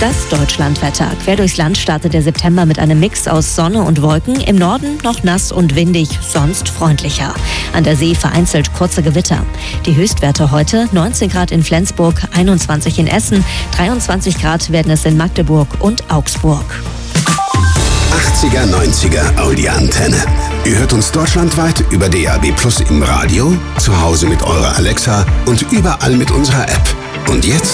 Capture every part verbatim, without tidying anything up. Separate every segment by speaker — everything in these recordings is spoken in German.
Speaker 1: Das Deutschlandwetter. Quer durchs Land startet der September mit einem Mix aus Sonne und Wolken. Im Norden noch nass und windig, sonst freundlicher. An der See vereinzelt kurze Gewitter. Die Höchstwerte heute: neunzehn Grad in Flensburg, einundzwanzig in Essen, dreiundzwanzig Grad werden es in Magdeburg und Augsburg.
Speaker 2: achtziger, neunziger Audi-Antenne. Ihr hört uns deutschlandweit über D A B Plus im Radio, zu Hause mit eurer Alexa und überall mit unserer App. Und jetzt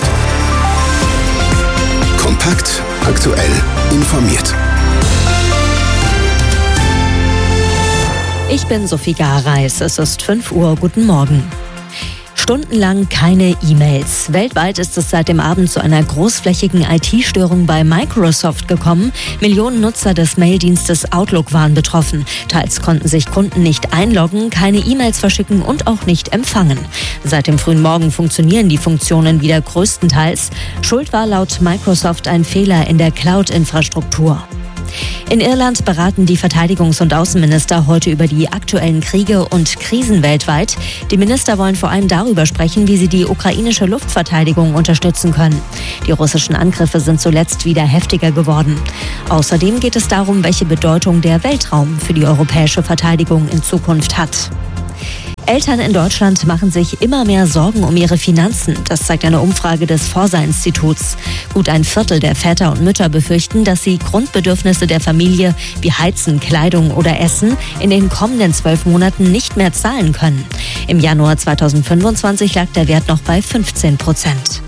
Speaker 2: kompakt, aktuell, informiert.
Speaker 1: Ich bin Sophie Gareis. Es ist fünf Uhr. Guten Morgen. Stundenlang keine E-Mails. Weltweit ist es seit dem Abend zu einer großflächigen I T-Störung bei Microsoft gekommen. Millionen Nutzer des Maildienstes Outlook waren betroffen. Teils konnten sich Kunden nicht einloggen, keine E-Mails verschicken und auch nicht empfangen. Seit dem frühen Morgen funktionieren die Funktionen wieder größtenteils. Schuld war laut Microsoft ein Fehler in der Cloud-Infrastruktur. In Irland beraten die Verteidigungs- und Außenminister heute über die aktuellen Kriege und Krisen weltweit. Die Minister wollen vor allem darüber sprechen, wie sie die ukrainische Luftverteidigung unterstützen können. Die russischen Angriffe sind zuletzt wieder heftiger geworden. Außerdem geht es darum, welche Bedeutung der Weltraum für die europäische Verteidigung in Zukunft hat. Eltern in Deutschland machen sich immer mehr Sorgen um ihre Finanzen. Das zeigt eine Umfrage des Forsa-Instituts. Gut ein Viertel der Väter und Mütter befürchten, dass sie Grundbedürfnisse der Familie wie Heizen, Kleidung oder Essen in den kommenden zwölf Monaten nicht mehr zahlen können. Im Januar zweitausendfünfundzwanzig lag der Wert noch bei fünfzehn Prozent.